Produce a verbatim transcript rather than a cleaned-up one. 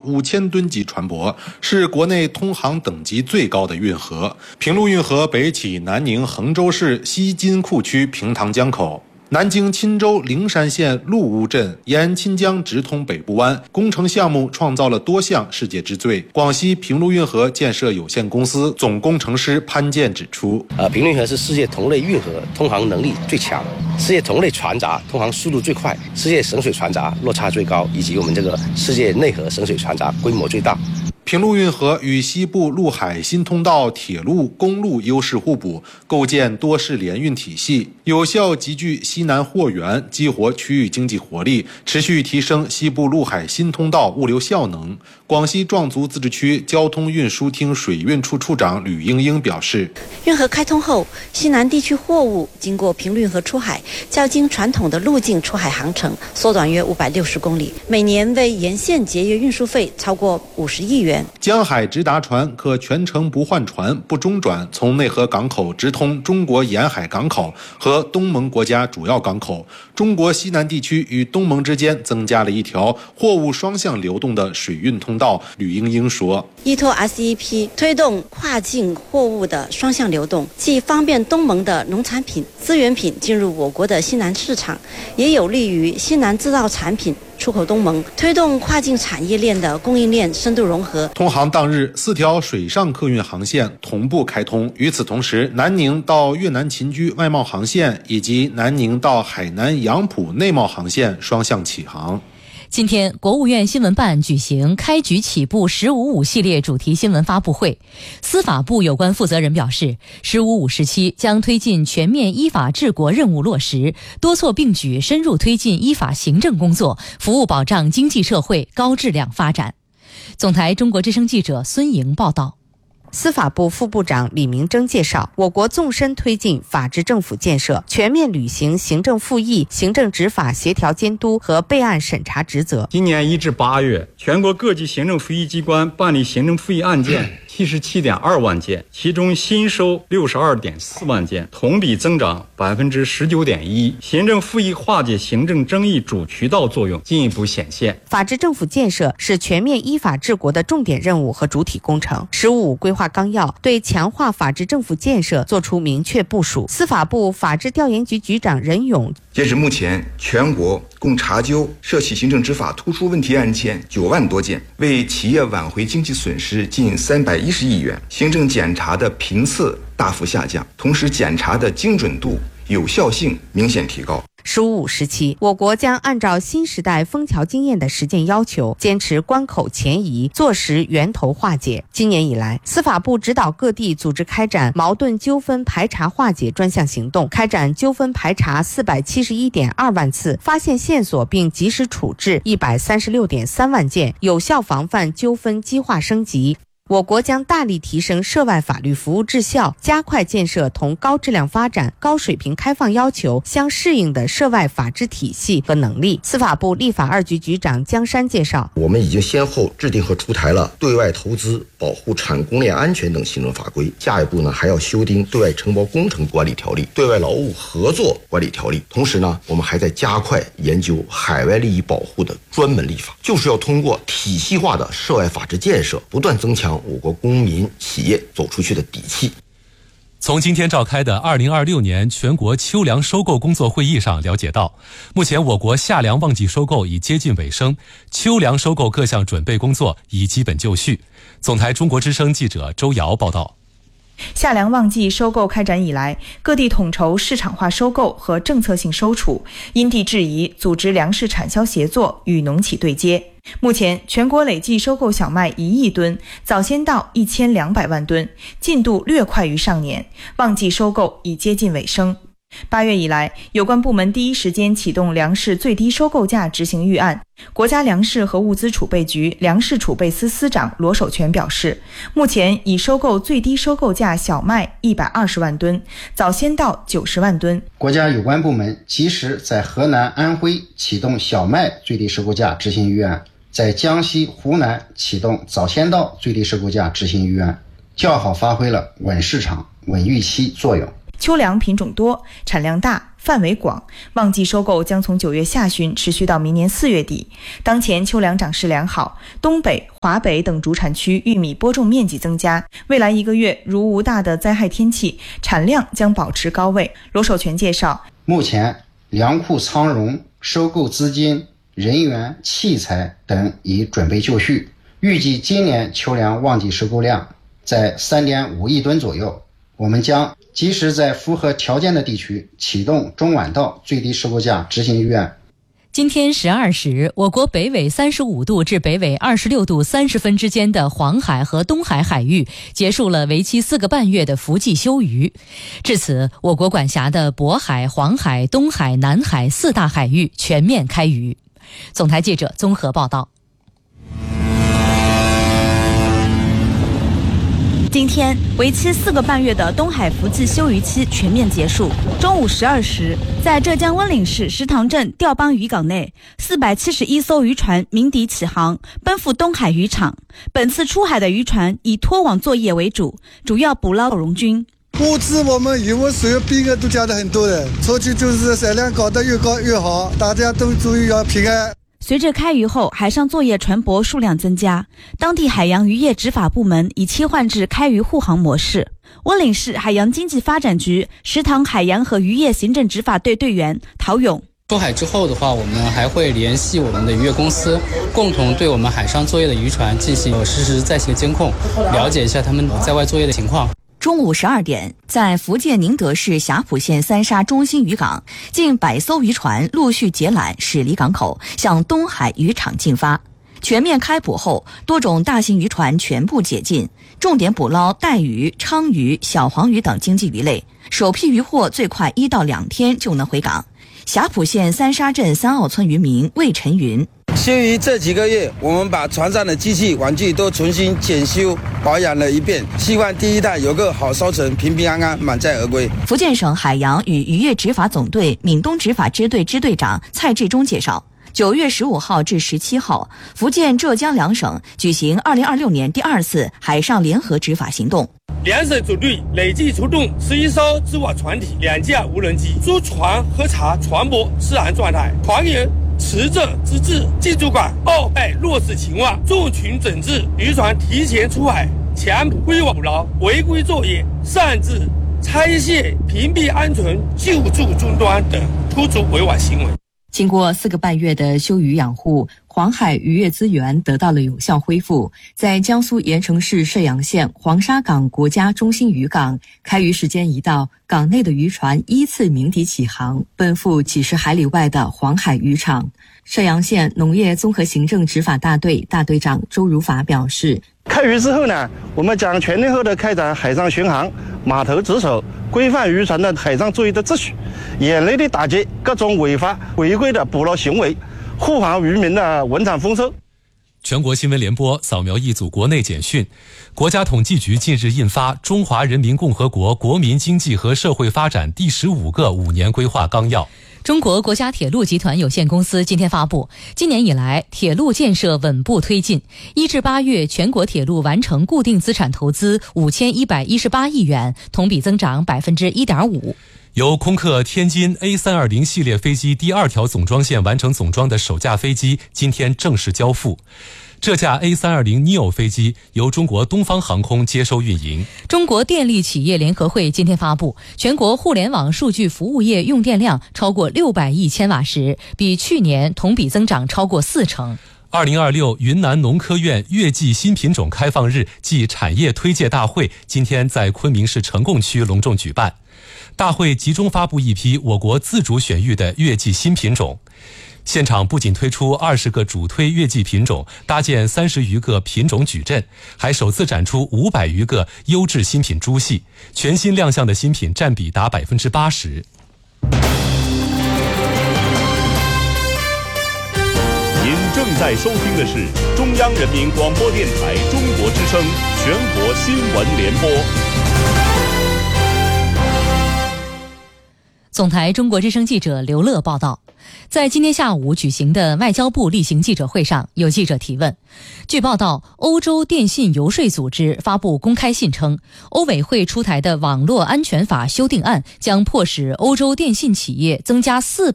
五千吨级船舶，是国内通航等级最高的运河。平陆运河北起南宁衡州市西金库区平塘江口，南京钦州灵山县陆屋镇沿钦江直通北部湾，工程项目创造了多项世界之最。广西平陆运河建设有限公司总工程师潘健指出， 呃，平陆运河是世界同类运河通航能力最强，世界同类船闸通航速度最快，世界省水船闸落差最高，以及我们这个世界内河省水船闸规模最大。 平陆运河与西部陆海新通道铁路、公路优势互补，构建多式联运体系，有效集聚西南货源，激活区域经济活力，持续提升西部陆海新通道物流效能。广西壮族自治区交通运输厅水运处处长吕英英表示， 运河开通后，西南地区货物经过平陆运河出海，较经传统的路径出海航程缩短约五百六十公里，每年为沿线节约运输费超过五十亿元。 江海直达船可全程不换船、不中转，从内河港口直通中国沿海港口和东盟国家主要港口。中国西南地区与东盟之间增加了一条货物双向流动的水运通道。吕英英说， 依托 S E P 推动跨境货物的双向流动，既方便东盟的农产品、资源品进入我国的西南市场，也有利于西南制造产品出口东盟，推动跨境产业链的供应链深度融合。 通航当日，四条水上客运航线同步开通。与此同时，南宁到越南秦居外贸航线以及南宁到海南杨浦内贸航线双向启航。 今天，国务院新闻办举行开局起步十五五系列主题新闻发布会。司法部有关负责人表示，十五五时期将推进全面依法治国任务落实，多措并举深入推进依法行政工作，服务保障经济社会高质量发展。总台中国之声记者孙莹报道。 司法部副部长李明征介绍，我国纵深推进法治政府建设，全面履行行政复议、行政执法协调监督和备案审查职责。 今年一至八月，全国各级行政复议机关办理行政复议案件七十七点二万件，其中新收六十二点四万件，同比增长百分之十九点一。行政复议化解行政争议主渠道作用进一步显现。 法治政府建设是全面依法治国的重点任务和主体工程。十五五规划纲要对强化法治政府建设作出明确部署。司法部法制调研局局长任勇， 截止目前，全国共查究涉系行政执法突出问题案件九万多件，为企业挽回经济损失近三百一十亿元，行政检查的频次大幅下降，同时检查的精准度、有效性明显提高。 十五五时期，我国将按照新时代枫桥经验的实践要求，坚持关口前移，做实源头化解。今年以来，司法部指导各地组织开展矛盾纠纷排查化解专项行动，开展纠纷排查四百七十一点二万次，发现线索并及时处置一百三十六点三万件，有效防范纠纷激化升级。我国将大力提升涉外法律服务质效，加快建设同高质量发展、高水平开放要求相适应的涉外法治体系和能力。司法部立法二局局长江山介绍， 我们已经先后制定和出台了对外投资保护产供链安全等行政法规，下一步呢还要修订对外承包工程管理条例、对外劳务合作管理条例。同时呢，我们还在加快研究海外利益保护的专门立法，就是要通过体系化的涉外法治建设，不断增强我国公民企业走出去的底气。 从今天召开的二零二六年全国秋粮收购工作会议上了解到，目前我国夏粮旺季收购已接近尾声，秋粮收购各项准备工作已基本就绪。总台中国之声记者周瑶报道。 夏粮旺季收购开展以来，各地统筹市场化收购和政策性收储，因地制宜组织粮食产销协作，与农企对接。目前全国累计收购小麦一亿吨，早先到一千两百万吨，进度略快于上年，旺季收购已接近尾声。八月以来，有关部门第一时间启动粮食最低收购价执行预案。国家粮食和物资储备局粮食储备司司长罗守全表示，目前已收购最低收购价小麦一百二十万吨，早先到九十万吨。 国家有关部门及时在河南、安徽启动小麦最低收购价执行预案，在江西、湖南启动早先到最低收购价执行预案，较好发挥了稳市场、稳预期作用。 秋粮品种多，产量大，范围广，旺季收购将从九月下旬持续到明年四月底。当前秋粮长势良好，东北、华北等主产区玉米播种面积增加，未来一个月如无大的灾害天气，产量将保持高位。罗守全介绍， 目前粮库仓容、收购资金、人员、器材等已准备就绪，预计今年秋粮旺季收购量在 三点五亿吨左右。我们将及时在符合条件的地区启动中晚稻最低收购价执行预案。 今天十二时，我国北纬三十五度至北纬二十六度三十分之间的黄海和东海海域结束了为期四个半月的伏季休渔。至此，我国管辖的渤海、黄海、东海、南海四大海域全面开渔。总台记者综合报道。 今天，为期四个半月的东海伏季休渔期全面结束。中午十二时，在浙江温岭市石塘镇钓帮渔港内，四百七十一艘渔船鸣笛起航，奔赴东海渔场。本次出海的渔船以拖网作业为主，主要捕捞荣军。 物资我们渔获所有兵额都加的很多的，出去就是产量搞得越高越好，大家都注意要平安。 随着开渔后海上作业船舶数量增加，当地海洋渔业执法部门已切换至开渔护航模式。温岭市海洋经济发展局石塘海洋和渔业行政执法队队员陶勇， 出海之后的话，我们还会联系我们的渔业公司，共同对我们海上作业的渔船进行实时在线监控，了解一下他们在外作业的情况。 中午十二点，在福建宁德市霞浦县三沙中心渔港，近百艘渔船陆续解缆驶离港口，向东海渔场进发。全面开捕后，多种大型渔船全部解禁，重点捕捞带鱼、鲳鱼、小黄鱼等经济鱼类，首批渔获最快一到两天就能回港。霞浦县三沙镇三澳村渔民魏晨云， 休渔这几个月，我们把船上的机器玩具都重新检修保养了一遍，希望第一代有个好收成，平平安安，满载而归。 福建省海洋与渔业执法总队闽东执法支队支队长蔡志忠介绍，九月十五号至十七号，福建、浙江两省举行二零二六年第二次海上联合执法行动。 两省总队累计出动十一艘织网船体、两架无人机，驻船核查船舶适航状态，船员持证资质、进驻港报备落实情况，重群整治渔船提前出海、强捕归网捕捞、违规作业、擅自拆卸、屏蔽安全救助终端等突出违法行为。 经过四个半月的休渔养护，黄海渔业资源得到了有效恢复。在江苏盐城市射阳县黄沙港国家中心渔港，开渔时间一到，港内的渔船依次鸣笛起航，奔赴几十海里外的黄海渔场。射阳县农业综合行政执法大队大队长周如法表示， 开渔之后呢，我们将全天候的开展海上巡航、码头值守，规范渔船的海上作业的秩序，严厉地打击各种违法违规的捕捞行为，护航渔民的稳产丰收。 全国新闻联播扫描一组国内简讯。国家统计局近日印发《中华人民共和国国民经济和社会发展第十五个五年规划纲要》。 中国国家铁路集团有限公司今天发布，今年以来铁路建设稳步推进，一至八月全国铁路完成固定资产投资五千一百一十八亿元，同比增长百分之一点五。 由空客天津 A 三二零 系列飞机第二条总装线完成总装的首架飞机今天正式交付。这架 A 三二零 neo 飞机由中国东方航空接收运营。 中国电力企业联合会今天发布，全国互联网数据服务业用电量超过六百亿千瓦时，比去年同比增长超过四成。 二零二六云南农科院月季新品种开放日暨产业推介大会今天在昆明市成贡区隆重举办。大会集中发布一批我国自主选育的月季新品种。现场不仅推出二十个主推月季品种，搭建三十余个品种矩阵，还首次展出五百余个优质新品株系，全新亮相的新品占比达百分之八十。 您正在收听的是中央人民广播电台中国之声全国新闻联播。 总台中国之声记者刘乐报道， 在今天下午举行的外交部例行记者会上，有记者提问。据报道，欧洲电信游说组织发布公开信称，欧委会出台的网络安全法修订案将迫使欧洲电信企业增加四